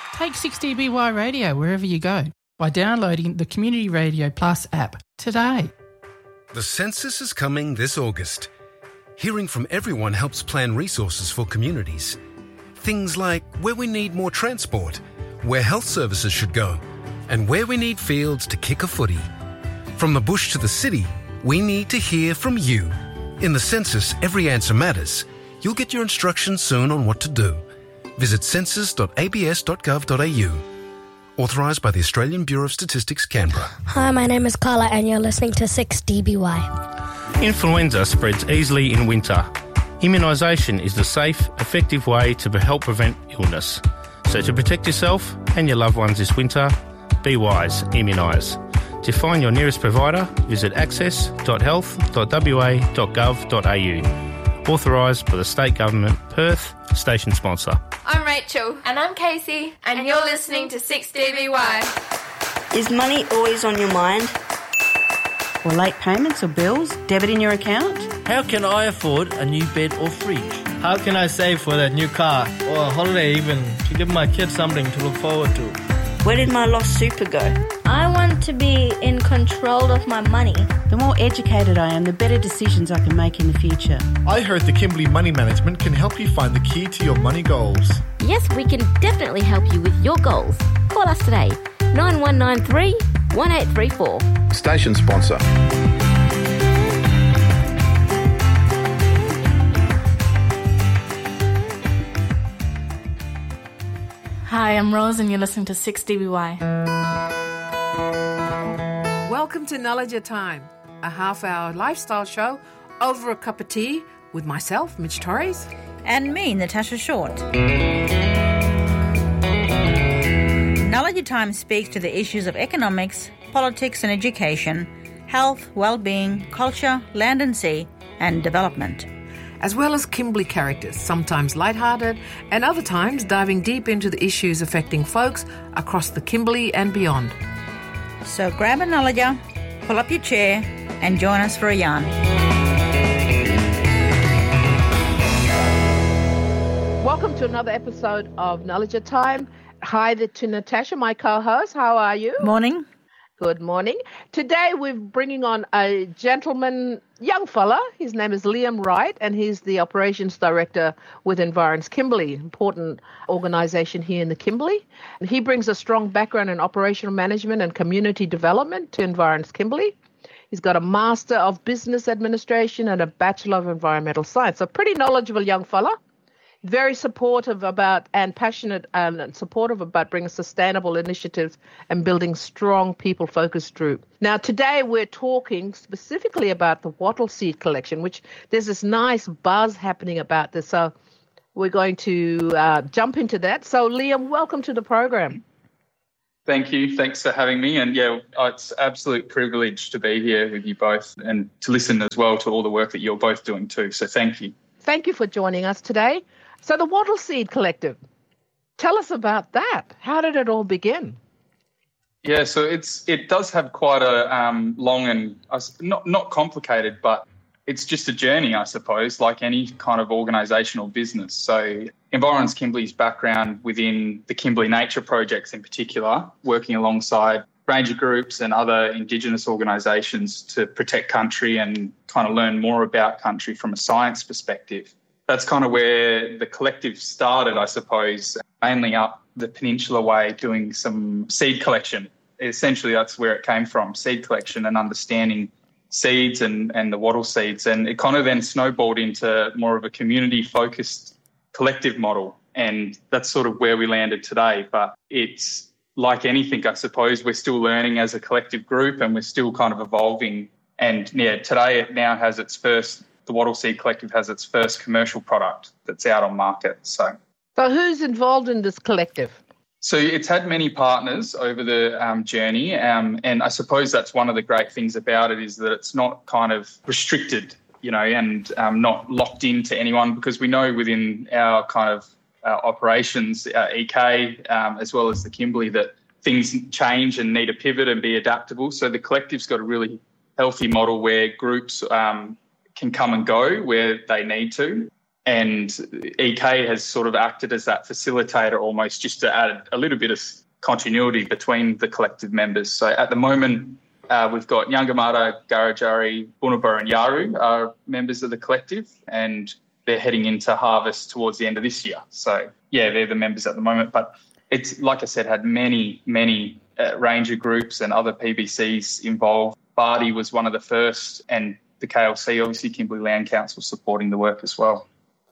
Take 6DBY Radio wherever you go by downloading the Community Radio Plus app today. The census is coming this August. Hearing from everyone helps plan resources for communities. Things like where we need more transport, where health services should go, and where we need fields to kick a footy. From the bush to the city, we need to hear from you. In the census, every answer matters. You'll get your instructions soon on what to do. Visit census.abs.gov.au. Authorised by the Australian Bureau of Statistics, Canberra. Hi, my name is Carla and you're listening to 6DBY. Influenza spreads easily in winter. Immunisation is the safe, effective way to help prevent illness. So to protect yourself and your loved ones this winter, be wise, immunise. To find your nearest provider, visit access.health.wa.gov.au. Authorised by the State Government, Perth, station sponsor. I'm Rachel. And I'm Casey. And you're listening to 6DBY. Is money always on your mind? Or late payments or bills, debit in your account? How can I afford a new bed or fridge? How can I save for that new car or a holiday even to give my kids something to look forward to? Where did my lost super go? I want to be in control of my money. The more educated I am, the better decisions I can make in the future. I heard the Kimberley Money Management can help you find the key to your money goals. Yes, we can definitely help you with your goals. Call us today, 9193 1834. Station sponsor. Hi, I'm Rose and you're listening to 6DBY. Welcome to Knowledge Time, a half-hour lifestyle show over a cup of tea with myself, Mitch Torres. And me, Natasha Short. Knowledge Time speaks to the issues of economics, politics and education, health, well-being, culture, land and sea, and development. As well as Kimberley characters, sometimes lighthearted and other times diving deep into the issues affecting folks across the Kimberley and beyond. So grab a knowledger, pull up your chair and join us for a yarn. Welcome to another episode of Knowledge Time. Hi to Natasha, my co-host. How are you? Morning. Good morning. Today we're bringing on a gentleman, young fella. His name is Liam Wright, and he's the Operations Director with Environs Kimberley, important organisation here in the Kimberley. And he brings a strong background in operational management and community development to Environs Kimberley. He's got a Master of Business Administration and a Bachelor of Environmental Science. A pretty knowledgeable young fella. Very supportive about and passionate and supportive about bringing sustainable initiatives and building strong people-focused group. Now, today we're talking specifically about the wattle seed collection, which there's this nice buzz happening about this. So we're going to jump into that. So, Liam, welcome to the program. Thank you. Thanks for having me. And yeah, it's an absolute privilege to be here with you both and to listen as well to all the work that you're both doing too. So thank you. Thank you for joining us today. So the Wattle Seed Collective, tell us about that. How did it all begin? Yeah, so it does have quite a long and not complicated, but it's just a journey, I suppose, like any kind of organisational business. So Environs Kimberley's background within the Kimberley Nature Projects in particular, working alongside ranger groups and other Indigenous organisations to protect country and kind of learn more about country from a science perspective. That's kind of where the collective started, I suppose, mainly up the Peninsula Way doing some seed collection. Essentially, that's where it came from, seed collection and understanding seeds and the wattle seeds. And it kind of then snowballed into more of a community-focused collective model. And that's sort of where we landed today. But it's like anything, I suppose, we're still learning as a collective group and we're still kind of evolving. And yeah, today it now has its first... The Wattle Seed Collective has its first commercial product that's out on market. So who's involved in this collective? So it's had many partners over the journey, and I suppose that's one of the great things about it is that it's not kind of restricted, and not locked into anyone, because we know within our kind of operations, EK, as well as the Kimberley, that things change and need a pivot and be adaptable. So the collective's got a really healthy model where groups can come and go where they need to. And EK has sort of acted as that facilitator almost, just to add a little bit of continuity between the collective members. So at the moment, we've got Yangamata, Garajari, Bunabur and Yaru are members of the collective, and they're heading into harvest towards the end of this year. So, yeah, they're the members at the moment. But it's, like I said, had many ranger groups and other PBCs involved. Bardi was one of the first, and the KLC, obviously, Kimberley Land Council, supporting the work as well.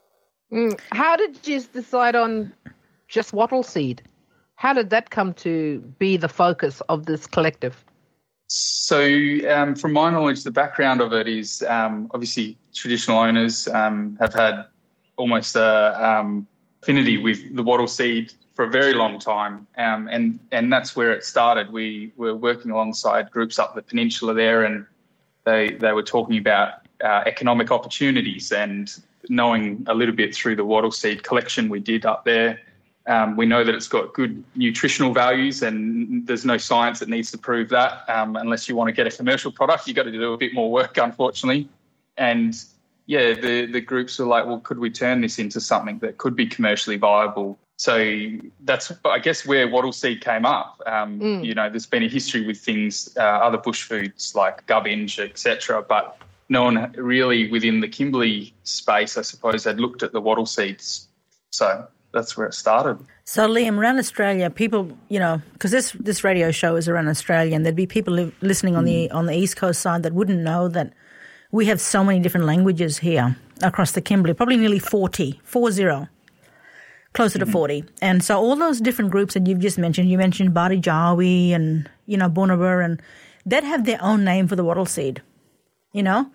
How did you decide on just wattle seed? How did that come to be the focus of this collective? So from my knowledge, the background of it is obviously traditional owners have had almost affinity with the wattle seed for a very long time, and that's where it started. We were working alongside groups up the peninsula there, and they were talking about economic opportunities, and knowing a little bit through the wattle seed collection we did up there. We know that it's got good nutritional values, and there's no science that needs to prove that. Unless you want to get a commercial product, you've got to do a bit more work, unfortunately. And, yeah, the groups were like, well, could we turn this into something that could be commercially viable? So that's, I guess, where wattle seed came up. You know, there's been a history with things, other bush foods like gubbinge, etc., but no one really within the Kimberley space, I suppose, had looked at the wattle seeds. So that's where it started. So, Liam, around Australia, people, you know, because this radio show is around Australia, and there'd be people listening on the East Coast side that wouldn't know that we have so many different languages here across the Kimberley, probably nearly 40, closer to 40. And so all those different groups that you've just mentioned, you mentioned Bardi Jawi and, you know, Bunabur, and they'd have their own name for the wattle seed, you know.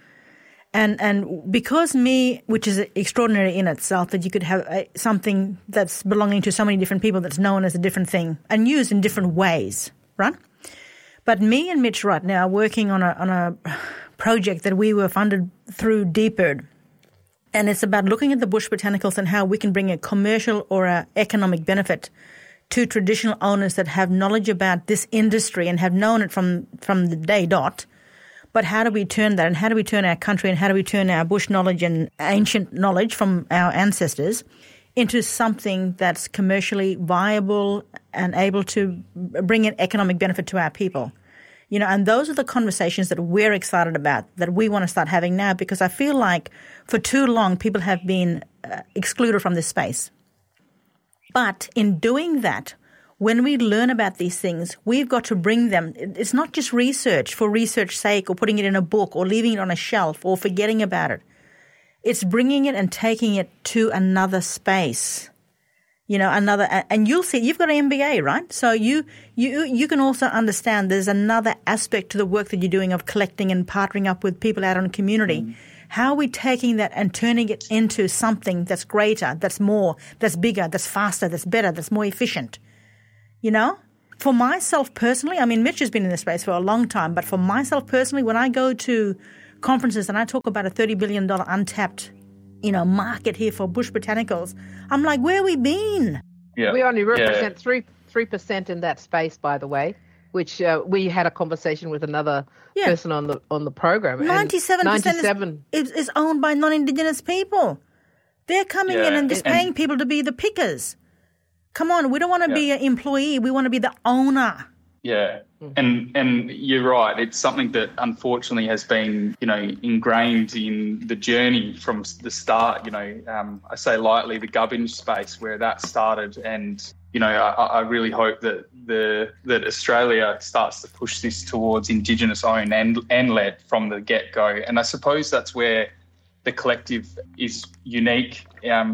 And because which is extraordinary in itself, that you could have something that's belonging to so many different people that's known as a different thing and used in different ways, right? But me and Mitch right now are working on a project that we were funded through DBIRD, and it's about looking at the bush botanicals and how we can bring a commercial or a economic benefit to traditional owners that have knowledge about this industry and have known it from the day dot. But how do we turn that, and how do we turn our country, and how do we turn our bush knowledge and ancient knowledge from our ancestors into something that's commercially viable and able to bring an economic benefit to our people? You know, and those are the conversations that we're excited about, that we want to start having now, because I feel like for too long people have been excluded from this space. But in doing that, when we learn about these things, we've got to bring them. It's not just research for research's sake, or putting it in a book, or leaving it on a shelf, or forgetting about it. It's bringing it and taking it to another space, you know, and you'll see, you've got an MBA, right? So you can also understand there's another aspect to the work that you're doing of collecting and partnering up with people out in the community. How are we taking that and turning it into something that's greater, that's more, that's bigger, that's faster, that's better, that's more efficient? You know, for myself personally, I mean, Mitch has been in this space for a long time, but for myself personally, when I go to conferences and I talk about a $30 billion untapped, you know, market here for bush botanicals, I'm like, where have we been? Yeah. We only represent 3% in that space, by the way, which we had a conversation with another person on the program. 97% is owned by non-Indigenous people. They're coming in and just paying people to be the pickers. Come on, we don't want to be an employee. We want to be the owner. Yeah, and you're right. It's something that unfortunately has been, you know, ingrained in the journey from the start. You know, I say lightly the gubbinge space where that started, and you know, I really hope that Australia starts to push this towards Indigenous owned and led from the get go. And I suppose that's where the collective is unique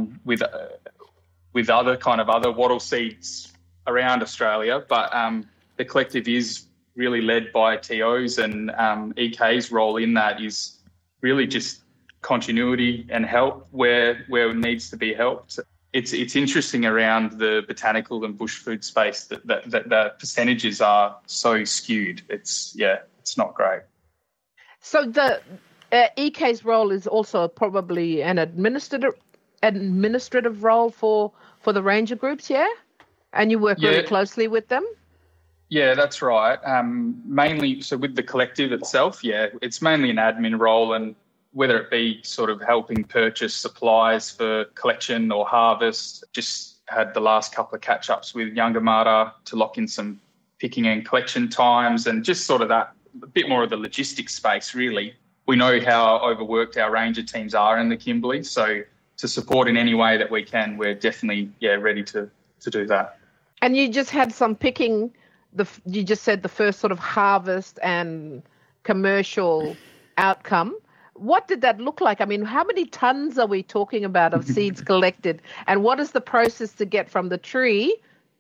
with other wattle seeds around Australia, but the collective is really led by TOs, and EK's role in that is really just continuity and help where it needs to be helped. It's interesting around the botanical and bush food space that the percentages are so skewed. It's not great. So the EK's role is also probably an administrative role for the ranger groups, yeah? And you work really closely with them? Yeah, that's right. Mainly, so with the collective itself, it's mainly an admin role, and whether it be sort of helping purchase supplies for collection or harvest. Just had the last couple of catch-ups with Yangamata to lock in some picking and collection times, and just sort of that, a bit more of the logistics space, really. We know how overworked our ranger teams are in the Kimberley, so to support in any way that we can, we're definitely ready to do that. And you just had some picking, you just said the first sort of harvest and commercial outcome. What did that look like? I mean, how many tons are we talking about of seeds collected? And what is the process to get from the tree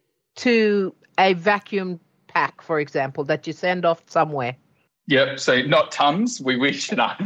to a vacuum pack, for example, that you send off somewhere? Yep, so not tons, we wish, not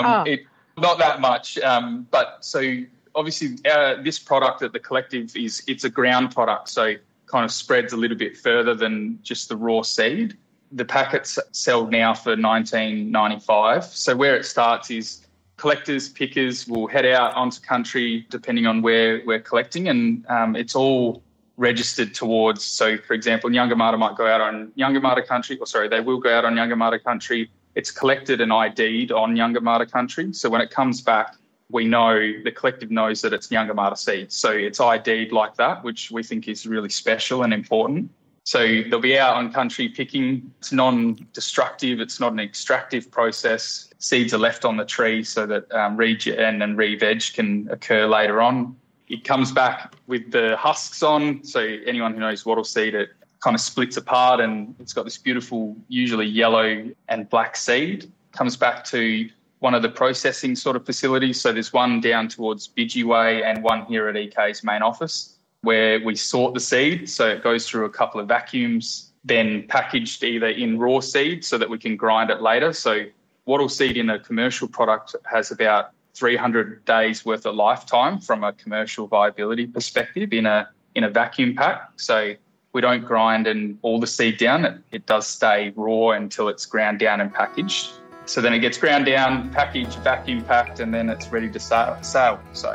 that much. But so obviously this product at the Collective it's a ground product, so kind of spreads a little bit further than just the raw seed. The packets sell now for $19.95. So where it starts is collectors, pickers will head out onto country depending on where we're collecting, and it's all registered towards. So, for example, Yangamata might go out on Yangamata country, they will go out on Yangamata country. It's collected and ID'd on Yangamata country. So when it comes back, we know, the Collective knows that it's Yangamata seeds. So it's ID'd like that, which we think is really special and important. So they'll be out on country picking. It's non-destructive. It's not an extractive process. Seeds are left on the tree so that regen and re-veg can occur later on. It comes back with the husks on. So anyone who knows wattle seed, it kind of splits apart and it's got this beautiful, usually yellow and black seed. Comes back to one of the processing sort of facilities. So there's one down towards Bidgie Way and one here at EK's main office where we sort the seed. So it goes through a couple of vacuums, then packaged either in raw seed so that we can grind it later. So wattle seed in a commercial product has about 300 days worth of lifetime from a commercial viability perspective in a vacuum pack. So we don't grind and all the seed down. It does stay raw until it's ground down and packaged. So then it gets ground down, packaged, vacuum packed, and then it's ready to sell. So.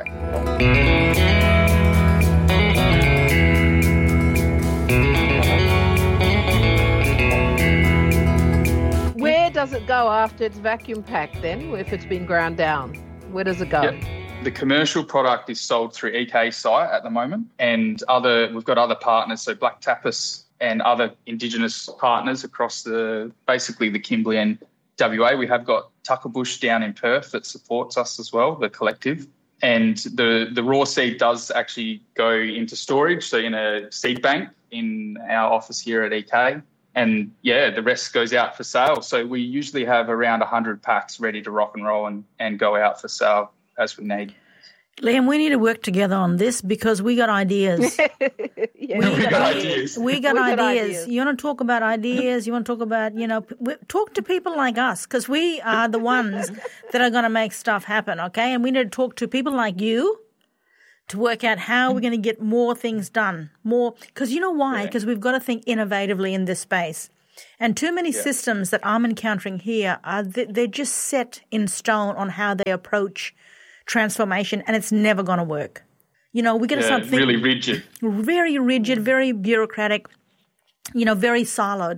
Where does it go after it's vacuum packed then, if it's been ground down? Where does it go? Yep. The commercial product is sold through EK's site at the moment, and we've got other partners, so Black Tapas and other Indigenous partners across basically the Kimberley and WA. We have got Tuckerbush down in Perth that supports us as well, the Collective. And the raw seed does actually go into storage, so in a seed bank in our office here at EK. And, the rest goes out for sale. So we usually have around 100 packs ready to rock and roll and go out for sale as we need. Liam, we need to work together on this because we got ideas. We got ideas. We got ideas. You want to talk about ideas? You want to talk about, talk to people like us because we are the ones that are going to make stuff happen, okay? And we need to talk to people like you to work out how we're going to get more things done. More, because you know why? Because we've got to think innovatively in this space. And too many systems that I'm encountering here, they're just set in stone on how they approach transformation, and it's never going to work. We're going to start thinking really rigid. Very rigid, very bureaucratic, very siloed.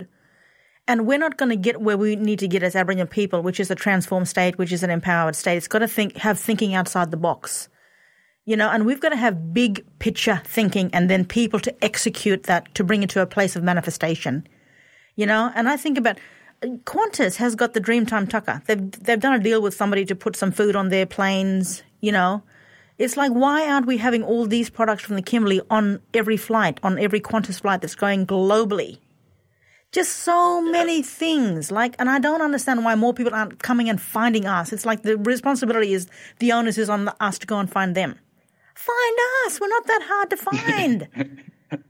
And we're not going to get where we need to get as Aboriginal people, which is a transformed state, which is an empowered state. It's got to have thinking outside the box. And we've got to have big picture thinking and then people to execute that to bring it to a place of manifestation. And I think about Qantas has got the Dreamtime Tucker. They've done a deal with somebody to put some food on their planes, It's like, why aren't we having all these products from the Kimberley on every flight, on every Qantas flight that's going globally? Just so many things. And I don't understand why more people aren't coming and finding us. It's like the responsibility is, the onus is on us to go and find them. Find us. We're not that hard to find.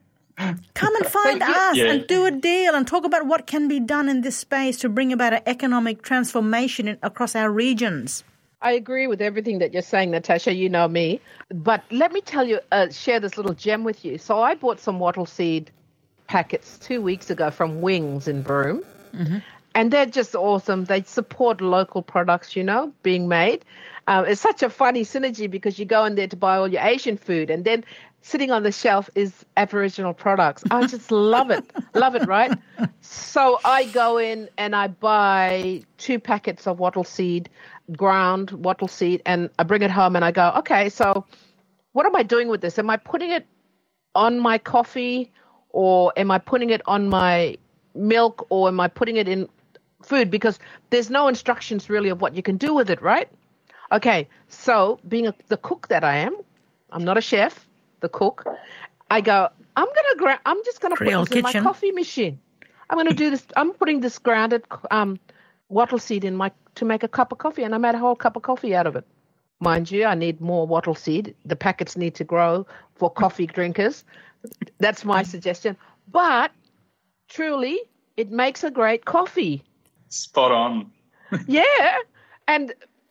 Come and find us and do a deal and talk about what can be done in this space to bring about an economic transformation across our regions. I agree with everything that you're saying, Natasha. You know me. But let me tell you, share this little gem with you. So I bought some wattle seed packets 2 weeks ago from Wings in Broome. Mm-hmm. And they're just awesome. They support local products, being made. It's such a funny synergy because you go in there to buy all your Asian food and then sitting on the shelf is Aboriginal products. I just love it. Love it, right? So I go in and I buy 2 packets of wattle seed ground wattle seed, and I bring it home and I go, okay, so what am I doing with this? Am I putting it on my coffee, or am I putting it on my milk, or am I putting it in food? Because there's no instructions really of what you can do with it, right? Okay, so being the cook that I am, I'm not a chef, the cook, I go, I'm just going to put this in my coffee machine. I'm going to do this. I'm putting this grounded wattle seed to make a cup of coffee, and I made a whole cup of coffee out of it. Mind you, I need more wattle seed. The packets need to grow for coffee drinkers. That's my suggestion. But truly, it makes a great coffee. Spot on. Yeah. And,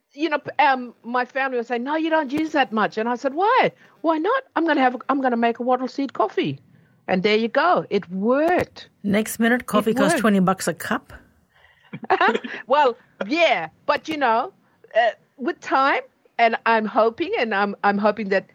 my family would say, no, you don't use that much. And I said, why? Why not? I'm going to make a wattle seed coffee. And there you go. It worked. Next minute, coffee costs $20 a cup. Well, yeah. But, with time, and I'm hoping that,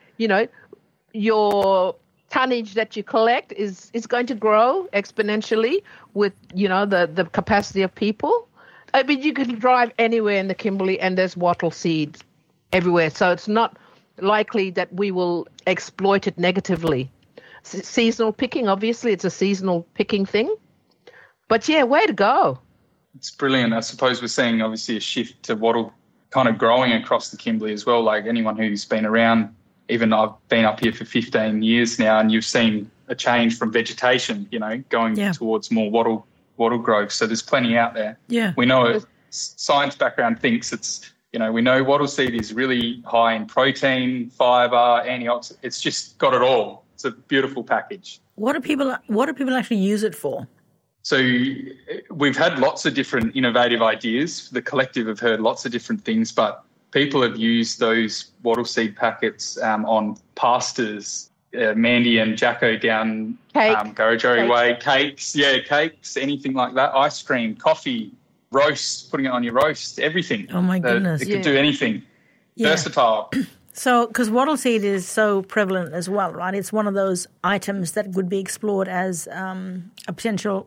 your tonnage that you collect is going to grow exponentially with, the capacity of people. I mean, you can drive anywhere in the Kimberley and there's wattle seeds everywhere. So it's not likely that we will exploit it negatively. Seasonal picking, obviously, it's a seasonal picking thing. But, yeah, way to go. It's brilliant. I suppose we're seeing, obviously, a shift to wattle kind of growing across the Kimberley as well. Like anyone who's been around, even I've been up here for 15 years now, and you've seen a change from vegetation, going towards more wattle growth. So there's plenty out there. Yeah. We know science background thinks it's, we know wattle seed is really high in protein, fibre, antioxidants. It's just got it all. It's a beautiful package. What do people actually use it for? So we've had lots of different innovative ideas. The collective have heard lots of different things, but people have used those wattle seed packets on pastas. Mandy and Jacko down Gurudjeri Way, cakes, anything like that, ice cream, coffee, roast, putting it on your roast, everything. Oh, my goodness. It could do anything. Yeah. Versatile. So, because wattle seed is so prevalent as well, right? It's one of those items that would be explored as a potential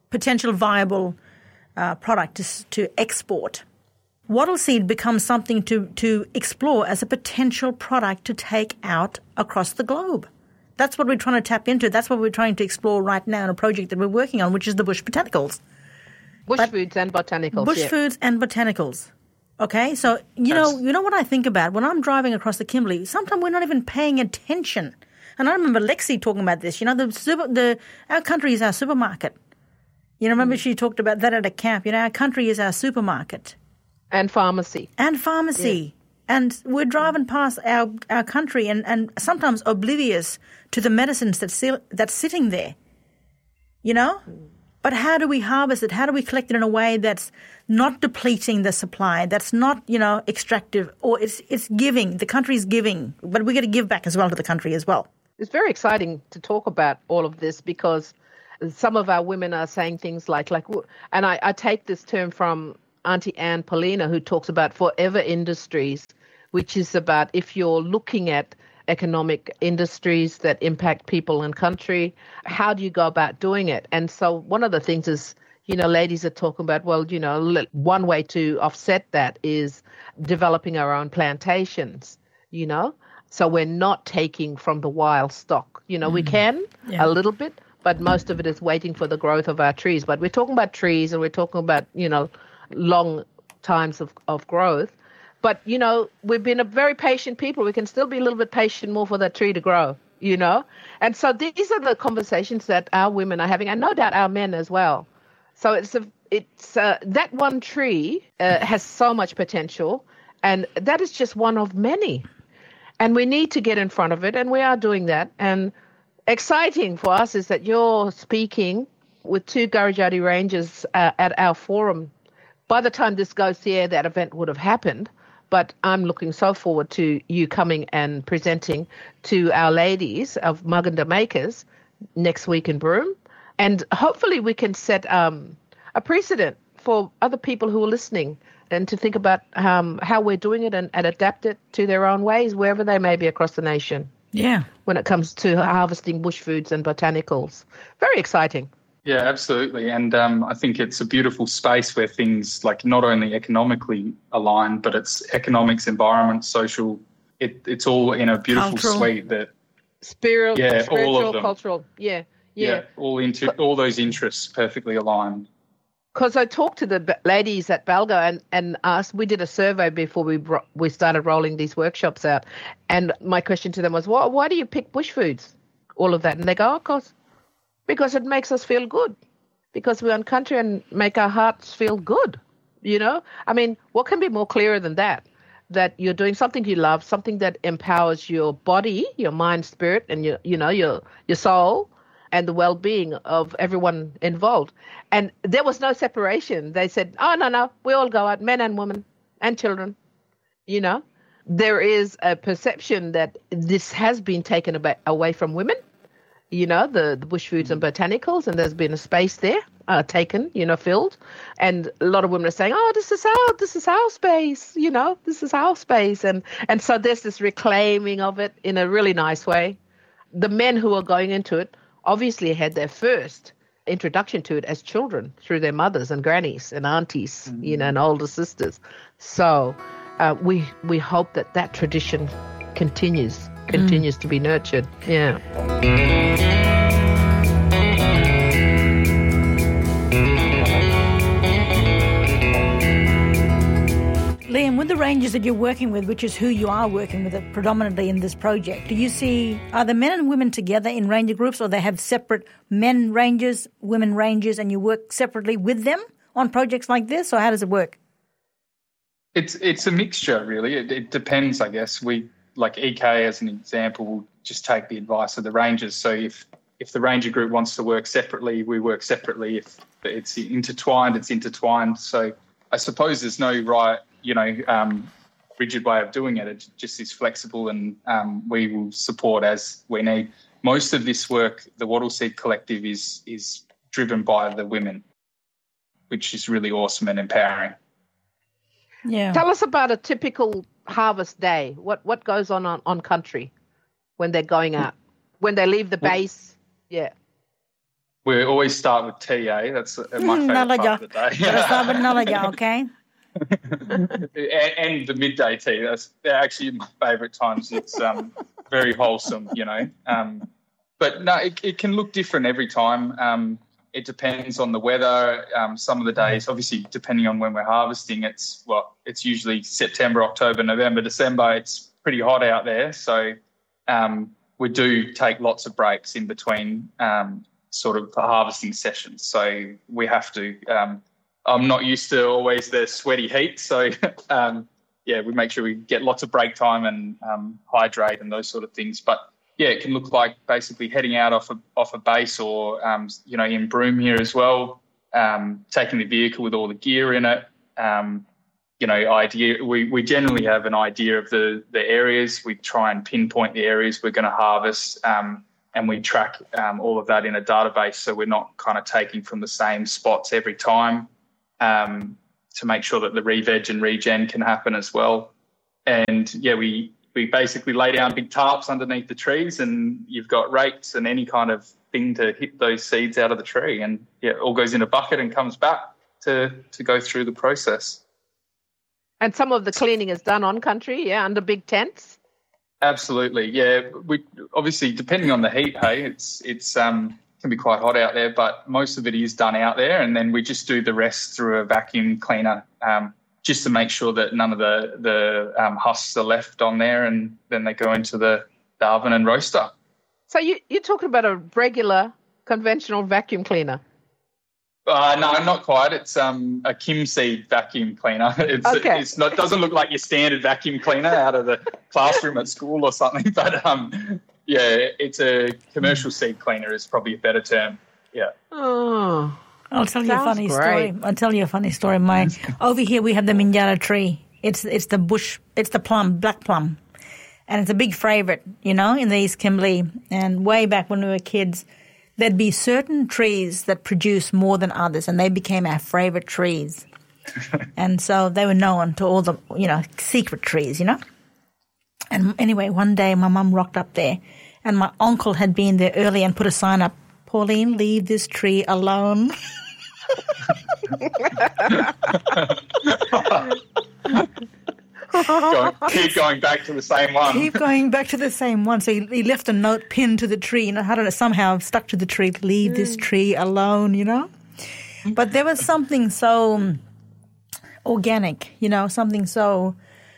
viable product to export. Wattle seed becomes something to explore as a potential product to take out across the globe. That's what we're trying to tap into. That's what we're trying to explore right now in a project that we're working on, which is the bush botanicals. Foods and botanicals. Bush foods and botanicals. Okay, so you know what I think about when I'm driving across the Kimberley. Sometimes we're not even paying attention. And I remember Lexi talking about this. Our country is our supermarket. Remember she talked about that at a camp. Our country is our supermarket. And pharmacy. Yeah. And we're driving past our country and sometimes oblivious to the medicines that's sitting there, But how do we harvest it? How do we collect it in a way that's not depleting the supply, that's not, extractive, or it's giving. The country's giving, but we got to give back as well to the country as well. It's very exciting to talk about all of this because some of our women are saying things like, and I take this term from Auntie Anne Paulina, who talks about forever industries, which is about if you're looking at economic industries that impact people and country, how do you go about doing it? And so one of the things is, ladies are talking about, one way to offset that is developing our own plantations, so we're not taking from the wild stock. We can a little bit, but most of it is waiting for the growth of our trees. But we're talking about trees and we're talking about, long times of growth. But, we've been a very patient people. We can still be a little bit patient more for that tree to grow, And so these are the conversations that our women are having, and no doubt our men as well. So it's that one tree has so much potential, and that is just one of many. And we need to get in front of it, and we are doing that. And exciting for us is that you're speaking with 2 Gurudjeri Rangers at our forum. By the time this goes to the air, that event would have happened. But I'm looking so forward to you coming and presenting to our ladies of Muganda Makers next week in Broome. And hopefully we can set a precedent for other people who are listening and to think about how we're doing it and adapt it to their own ways, wherever they may be across the nation. Yeah. When it comes to harvesting bush foods and botanicals. Very exciting. Yeah, absolutely. And I think it's a beautiful space where things like not only economically aligned, but it's economics, environment, social. It's all in a beautiful suite that spiritual, all of them. Cultural. Yeah. All those interests perfectly aligned. Because I talked to the ladies at Balgo and asked, we did a survey before we started rolling these workshops out. And my question to them was, why do you pick bush foods? All of that. And they go, because it makes us feel good. Because we're on country and make our hearts feel good. You know? I mean, what can be more clearer than that? That you're doing something you love, something that empowers your body, your mind, spirit, and your soul, and the well-being of everyone involved. And there was no separation. They said, no, we all go out, men and women and children. You know, there is a perception that this has been taken away from women, you know, the bush foods and botanicals, and there's been a space there taken, filled. And a lot of women are saying, this is our space, this is our space. And so there's this reclaiming of it in a really nice way. The men who are going into it obviously had their first introduction to it as children through their mothers and grannies and aunties, and older sisters. So we hope that tradition continues to be nurtured. Yeah. Liam, with the rangers that you're working with, which is who you are working with predominantly in this project, are the men and women together in ranger groups, or they have separate men rangers, women rangers, and you work separately with them on projects like this, or how does it work? It's a mixture, really. It depends, I guess. We, like EK as an example, will just take the advice of the rangers. So if the ranger group wants to work separately, we work separately. If it's intertwined, it's intertwined. So I suppose there's no right, rigid way of doing it. It just is flexible, and we will support as we need. Most of this work, the Wattle Seed Collective, is driven by the women, which is really awesome and empowering. Yeah. Tell us about a typical harvest day. What goes on country when they're going out, when they leave the base? Yeah. We always start with TA. That's my favourite part of the day. Start with Nalaja, okay? And the midday tea. That's actually my favourite times. It's very wholesome, But no, it can look different every time. It depends on the weather. Some of the days, obviously, depending on when we're harvesting, it's usually September, October, November, December. It's pretty hot out there, so we do take lots of breaks in between sort of harvesting sessions. So we have to. I'm not used to always the sweaty heat, so we make sure we get lots of break time and hydrate and those sort of things. But yeah, it can look like basically heading out off a base, or in Broome here as well, taking the vehicle with all the gear in it. We generally have an idea of the areas. We try and pinpoint the areas we're going to harvest, and we track all of that in a database, so we're not kind of taking from the same spots every time, to make sure that the re-veg and regen can happen as well. And we basically lay down big tarps underneath the trees, and you've got rakes and any kind of thing to hit those seeds out of the tree, and it all goes in a bucket and comes back to go through the process. And some of the cleaning is done on country, under big tents? Absolutely, yeah. We obviously, depending on the heat, it's can be quite hot out there, but most of it is done out there, and then we just do the rest through a vacuum cleaner, just to make sure that none of the husks are left on there, and then they go into the oven and roaster. So you're talking about a regular, conventional vacuum cleaner? No, not quite. It's a Kimseed vacuum cleaner. It's not. Doesn't look like your standard vacuum cleaner out of the classroom at school or something. But it's a commercial seed cleaner is probably a better term. Yeah. Oh, I'll tell you a funny story. Over here we have the Minjara tree. It's the bush. It's the plum, black plum, and it's a big favourite, in the East Kimberley. And way back when we were kids, there'd be certain trees that produce more than others, and they became our favourite trees. And so they were known to all the, secret trees, And anyway, one day my mum rocked up there, and my uncle had been there early and put a sign up Pauline, leave this tree alone. Keep going back to the same one. Keep going back to the same one. So he left a note pinned to the tree. I don't know, somehow stuck to the tree. Leave this tree alone, But there was something so organic, something so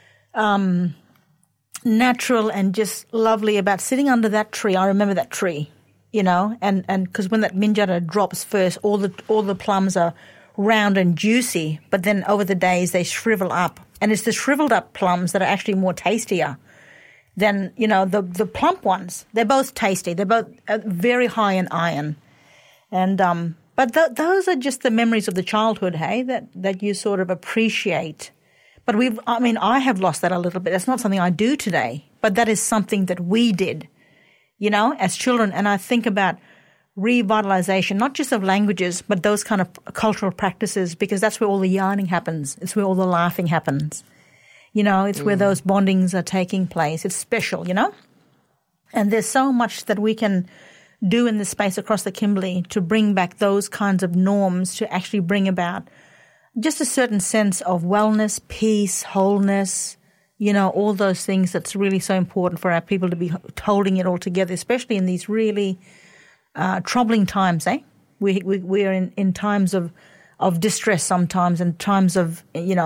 natural and just lovely about sitting under that tree. I remember that tree, and because when that minjata drops first, all the plums are round and juicy, but then over the days they shrivel up. And it's the shriveled up plums that are actually more tastier than, the plump ones. They're both tasty. They're both very high in iron. And but those are just the memories of the childhood, hey, that you sort of appreciate. But I have lost that a little bit. That's not something I do today, but that is something that we did, as children. And I think about revitalization, not just of languages, but those kind of cultural practices, because that's where all the yarning happens. It's where all the laughing happens. It's where those bondings are taking place. It's special, And there's so much that we can do in this space across the Kimberley to bring back those kinds of norms, to actually bring about just a certain sense of wellness, peace, wholeness, all those things that's really so important for our people to be holding it all together, especially in these really troubling times, eh? We are in times of distress sometimes, and times of,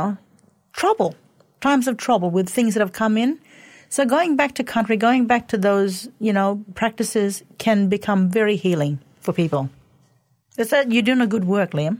times of trouble with things that have come in. So going back to country, going back to those, practices can become very healing for people. You're doing a good work, Liam.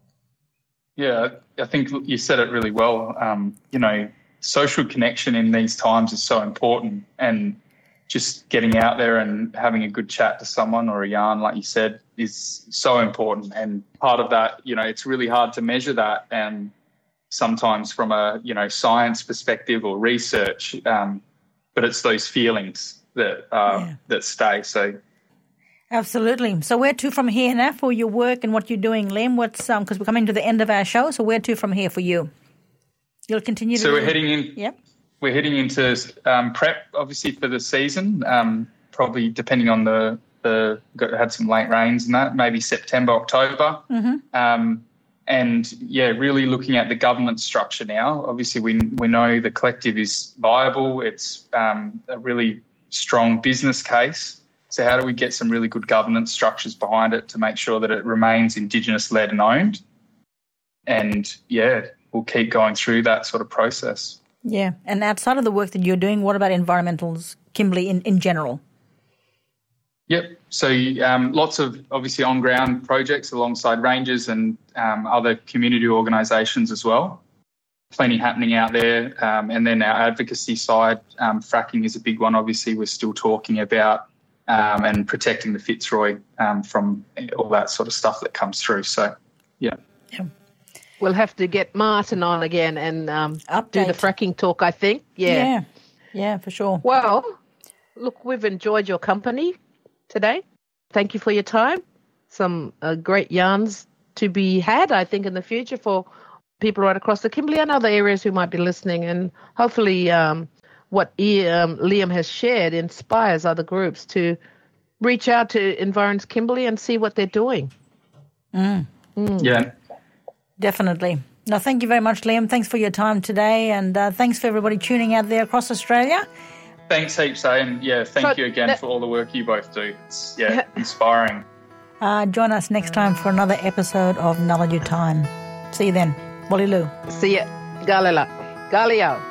Yeah, I think you said it really well. Social connection in these times is so important, and just getting out there and having a good chat to someone or a yarn, like you said, is so important. And part of that, it's really hard to measure that, and sometimes from a, science perspective or research, but it's those feelings that that stay. So, absolutely. So where to from here now for your work and what you're doing, Liam? What's because we're coming to the end of our show. So where to from here for you? You'll continue to. So we're heading in. Yep. We're heading into prep, obviously, for the season. Probably depending on had some late rains and that, maybe September, October. Mm-hmm. And really looking at the governance structure now. Obviously, we know the collective is viable. It's a really strong business case. So how do we get some really good governance structures behind it to make sure that it remains Indigenous-led and owned? And, we'll keep going through that sort of process. Yeah. And outside of the work that you're doing, what about Environmentals Kimberley in general? Yep. So lots of obviously on-ground projects alongside rangers and other community organisations as well. Plenty happening out there. And then our advocacy side, fracking is a big one. Obviously, we're still talking about and protecting the Fitzroy from all that sort of stuff that comes through. So, yeah. We'll have to get Martin on again and do the fracking talk, I think. Yeah, for sure. Well, look, we've enjoyed your company today. Thank you for your time. Some great yarns to be had, I think, in the future for people right across the Kimberley and other areas who might be listening. And hopefully what Liam has shared inspires other groups to reach out to Environs Kimberley and see what they're doing. Yeah. Definitely. No, thank you very much, Liam. Thanks for your time today, and thanks for everybody tuning out there across Australia. Thanks heaps, and thank you again for all the work you both do. It's inspiring. Join us next time for another episode of Nullagee Time. See you then. Walilu. See ya. Galela. Galio.